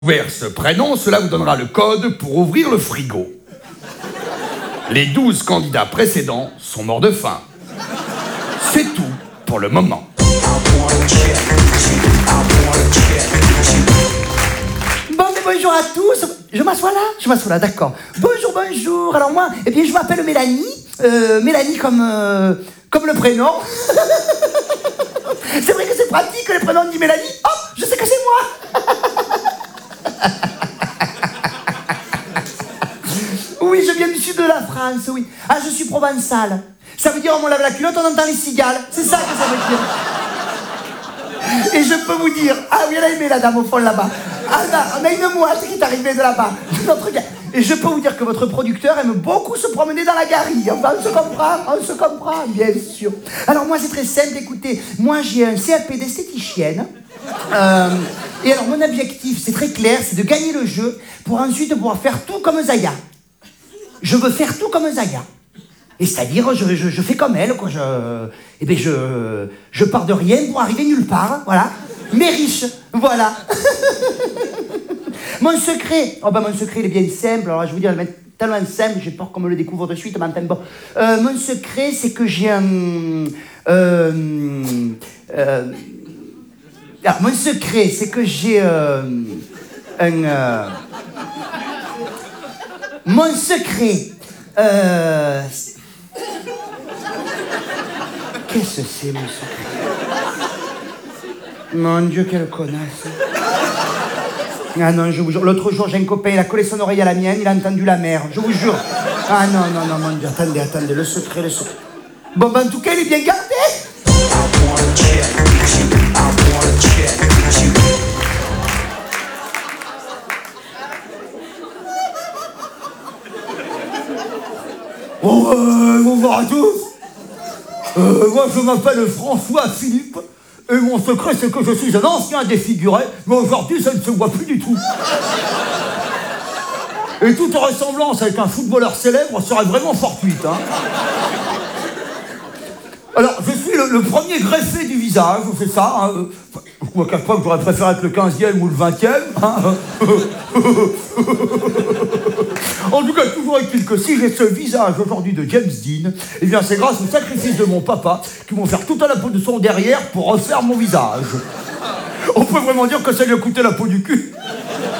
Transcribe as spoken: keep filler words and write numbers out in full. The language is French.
Vers ce prénom, cela vous donnera le code pour ouvrir le frigo. Les douze candidats précédents sont morts de faim. C'est tout pour le moment. Bon, mais bonjour à tous. Je m'assois là Je m'assois là, d'accord. Bonjour, bonjour. Alors moi, eh bien, je m'appelle Mélanie. Euh, Mélanie comme, euh, comme le prénom. C'est vrai que c'est pratique, le prénom dit Mélanie. Oh, je sais que c'est moi. Oui, je viens du sud de la France, oui. Ah, je suis provençale. Ça veut dire, on me lave la culotte, on entend les cigales. C'est ça que ça veut dire. Et je peux vous dire... Ah oui, elle a aimé la dame au fond là-bas. Ah, là, on a une mouette qui est arrivée de là-bas. Notre gars. Et je peux vous dire que votre producteur aime beaucoup se promener dans la galerie. Enfin, on se comprend, on se comprend, bien sûr. Alors moi, c'est très simple, écoutez. Moi, j'ai un C A P d'esthéticienne. Euh, et alors, mon objectif, c'est très clair, c'est de gagner le jeu pour ensuite pouvoir faire tout comme Zaya. Je veux faire tout comme Zaya. Et c'est-à-dire, je, je, je fais comme elle, quoi. Je, eh bien, je, je pars de rien pour arriver nulle part, voilà. Mais riche, voilà. Mon secret, oh ben mon secret, il est bien simple. Alors, je vais vous dire, il est tellement simple, j'ai peur qu'on me le découvre de suite, mais enfin, bon. Euh, mon secret, c'est que j'ai un... Euh, euh, alors, mon secret, c'est que j'ai euh, un... Euh, mon secret, euh... Qu'est-ce que c'est, mon secret? Mon Dieu, quelle connasse. Ah non, je vous jure, l'autre jour, j'ai un copain, il a collé son oreille à la mienne, il a entendu la mer, je vous jure. Ah non, non, non, mon Dieu, attendez, attendez, le secret, le secret. Bon, ben, en tout cas, il est bien gardé. Oh, euh, bonjour à tous. Euh, moi, je m'appelle François Philippe. Et mon secret, c'est que je suis un ancien défiguré, mais aujourd'hui, ça ne se voit plus du tout. Et toute ressemblance avec un footballeur célèbre serait vraiment fortuite, hein. Alors, je suis le, le premier greffé du visage, c'est ça, hein. Je ne cache pas que j'aurais préféré être le quinzième ou le vingtième, hein. En tout cas, toujours est-il que si j'ai ce visage aujourd'hui de James Dean, eh bien c'est grâce au sacrifice de mon papa qui m'ont fait toute la peau de son derrière pour refaire mon visage. On peut vraiment dire que ça lui a coûté la peau du cul.